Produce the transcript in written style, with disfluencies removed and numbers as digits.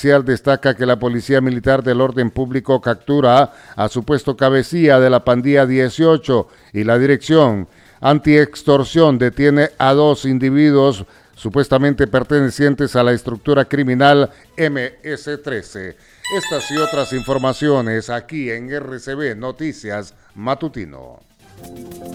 Policial destaca que la Policía Militar del Orden Público captura a supuesto cabecilla de la pandilla 18 y la Dirección Antiextorsión detiene a 2 individuos supuestamente pertenecientes a la estructura criminal MS-13. Estas y otras informaciones aquí en RCB Noticias Matutino.